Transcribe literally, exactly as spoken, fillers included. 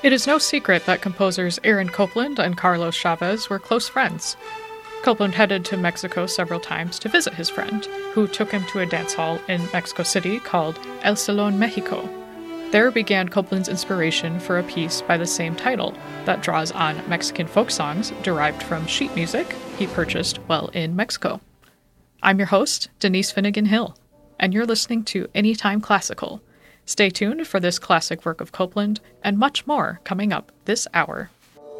It is no secret that composers Aaron Copland and Carlos Chavez were close friends. Copland headed to Mexico several times to visit his friend, who took him to a dance hall in Mexico City called El Salón Mexico. There began Copland's inspiration for a piece by the same title that draws on Mexican folk songs derived from sheet music he purchased while in Mexico. I'm your host, Denise Finnegan Hill, and you're listening to Anytime Classical. Stay tuned for this classic work of Copland and much more coming up this hour.